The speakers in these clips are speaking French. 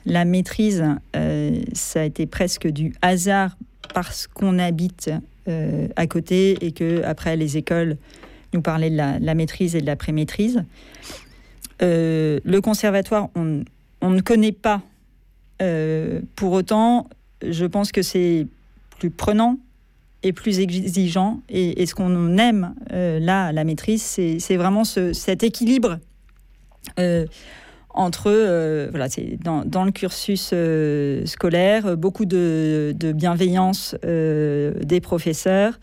La maîtrise, ça a été presque du hasard parce qu'on habite à côté et que après les écoles nous parlaient de la maîtrise et de la pré-maîtrise. Le conservatoire, on ne connaît pas. Pour autant, je pense que c'est plus prenant et plus exigeant. Et ce qu'on aime là, à la maîtrise, c'est vraiment cet équilibre entre, c'est dans le cursus scolaire, beaucoup de bienveillance des professeurs.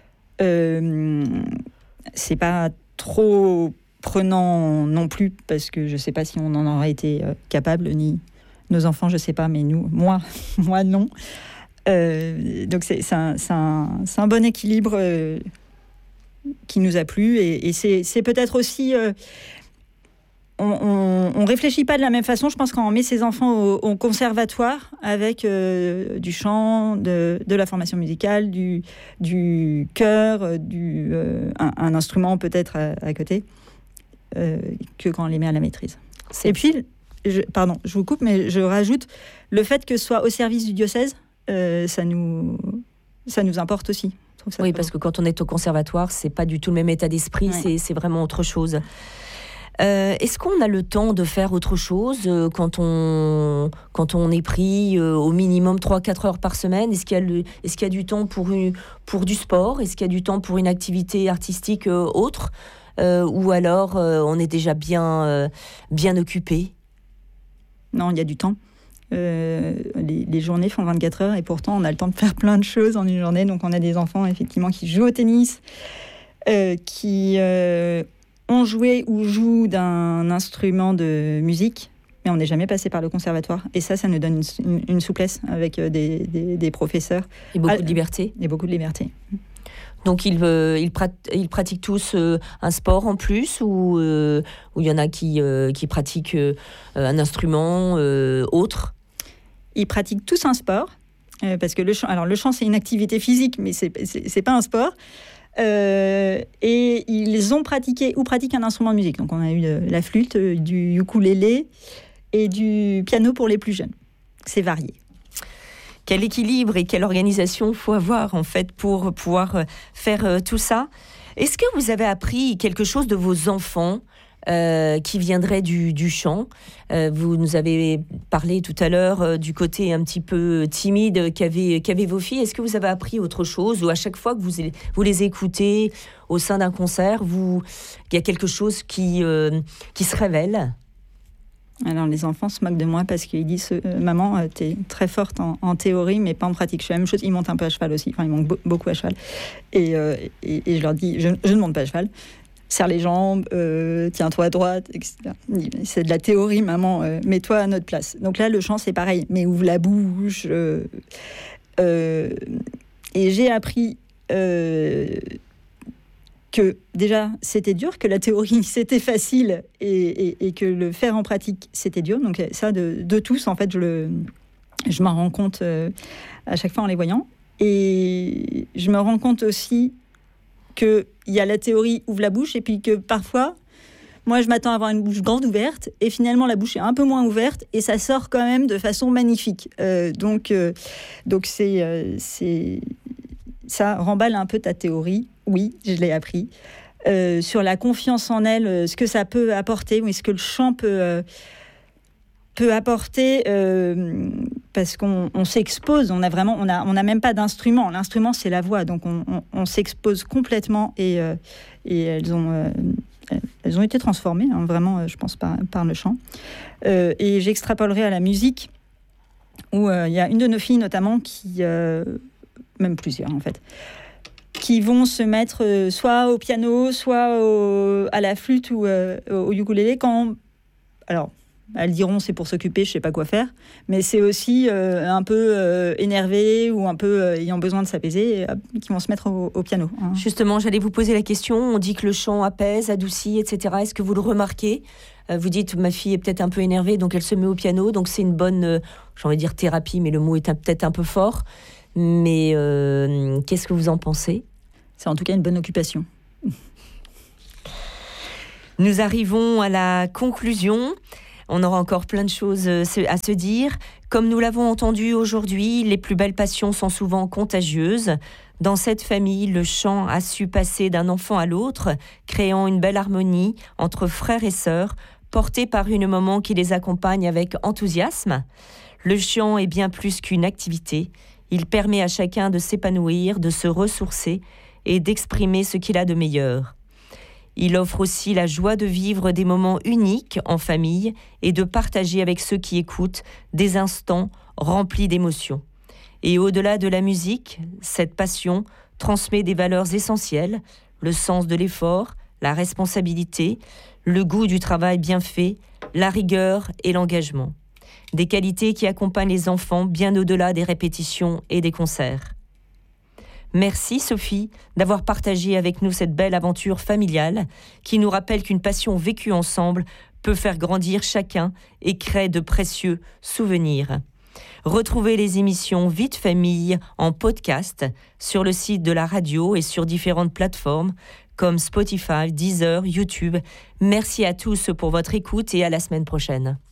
C'est pas trop prenant non plus, parce que je sais pas si on en aurait été capable, ni nos enfants, je sais pas, mais moi non. Donc c'est un bon équilibre qui nous a plu, et c'est peut-être aussi... on réfléchit pas de la même façon, je pense, quand on met ses enfants au conservatoire avec du chant, de la formation musicale, du chœur, un instrument peut-être à côté, que quand on les met à la maîtrise. Et puis, je vous coupe, mais je rajoute le fait que ce soit au service du diocèse, ça nous importe aussi. Oui, parce que quand on est au conservatoire, c'est pas du tout le même état d'esprit, ouais. C'est vraiment autre chose. Est-ce qu'on a le temps de faire autre chose quand on est pris au minimum 3-4 heures par semaine? Est-ce qu'il y a du temps pour du sport? Est-ce qu'il y a du temps pour une activité artistique autre? Ou alors on est déjà bien occupé? Non, il y a du temps. Les journées font 24 heures et pourtant on a le temps de faire plein de choses en une journée. Donc on a des enfants effectivement qui jouent au tennis, qui... ont joué ou jouent d'un instrument de musique, mais on n'est jamais passé par le conservatoire. Et ça nous donne une souplesse avec des professeurs. Et beaucoup de liberté. Et beaucoup de liberté. Donc ils pratiquent tous un sport en plus, ou il y en a qui pratiquent un instrument autre? Ils pratiquent tous un sport, parce que le chant c'est une activité physique, mais c'est pas un sport. Et ils ont pratiqué ou pratiquent un instrument de musique. Donc on a eu la flûte, du ukulélé et du piano pour les plus jeunes. C'est varié. Quel équilibre et quelle organisation faut avoir en fait pour pouvoir faire tout ça. Est-ce que vous avez appris quelque chose de vos enfants qui viendraient du chant? Vous nous avez parlé tout à l'heure du côté un petit peu timide qu'avaient vos filles. Est-ce que vous avez appris autre chose, ou à chaque fois que vous les écoutez au sein d'un concert, il y a quelque chose qui se révèle? Alors les enfants se moquent de moi parce qu'ils disent maman, t'es très forte en théorie mais pas en pratique. Je fais la même chose, ils montent un peu à cheval aussi, enfin ils montent beaucoup à cheval, et je leur dis je ne monte pas à cheval. Serre les jambes, tiens-toi à droite, etc. C'est de la théorie, maman, mets-toi à notre place. Donc là, le chant, c'est pareil, mais ouvre la bouche. Et j'ai appris que déjà, c'était dur, que la théorie, c'était facile, et que le faire en pratique, c'était dur. Donc ça, de tous, en fait, je m'en rends compte à chaque fois en les voyant. Et je me rends compte aussi qu'il y a la théorie ouvre la bouche, et puis que parfois, moi je m'attends à avoir une bouche grande ouverte, et finalement la bouche est un peu moins ouverte, et ça sort quand même de façon magnifique. Donc ça remballe un peu ta théorie. Oui, je l'ai appris. Sur la confiance en elle, ce que ça peut apporter, oui, ce que le chant peut apporter, parce qu'on s'expose, on n'a même pas d'instrument. L'instrument, c'est la voix, donc on s'expose complètement, et elles ont été transformées, hein, vraiment, je pense, par le chant. Et j'extrapolerai à la musique, où il y a une de nos filles notamment qui, même plusieurs en fait, qui vont se mettre soit au piano, soit à la flûte ou au ukulélé alors, elles diront c'est pour s'occuper, je sais pas quoi faire, mais c'est aussi un peu énervé ou un peu ayant besoin de s'apaiser, qui vont se mettre au piano. Hein. Justement, j'allais vous poser la question. On dit que le chant apaise, adoucit, etc. Est-ce que vous le remarquez? Vous dites ma fille est peut-être un peu énervée, donc elle se met au piano. Donc c'est une bonne, j'ai envie de dire thérapie, mais le mot est peut-être un peu fort. Mais qu'est-ce que vous en pensez? C'est en tout cas une bonne occupation. Nous arrivons à la conclusion. On aura encore plein de choses à se dire. Comme nous l'avons entendu aujourd'hui, les plus belles passions sont souvent contagieuses. Dans cette famille, le chant a su passer d'un enfant à l'autre, créant une belle harmonie entre frères et sœurs, portés par une maman qui les accompagne avec enthousiasme. Le chant est bien plus qu'une activité. Il permet à chacun de s'épanouir, de se ressourcer et d'exprimer ce qu'il a de meilleur. Il offre aussi la joie de vivre des moments uniques en famille et de partager avec ceux qui écoutent des instants remplis d'émotions. Et au-delà de la musique, cette passion transmet des valeurs essentielles, le sens de l'effort, la responsabilité, le goût du travail bien fait, la rigueur et l'engagement. Des qualités qui accompagnent les enfants bien au-delà des répétitions et des concerts. Merci Sophie d'avoir partagé avec nous cette belle aventure familiale qui nous rappelle qu'une passion vécue ensemble peut faire grandir chacun et crée de précieux souvenirs. Retrouvez les émissions Vie de famille en podcast sur le site de la radio et sur différentes plateformes comme Spotify, Deezer, YouTube. Merci à tous pour votre écoute et à la semaine prochaine.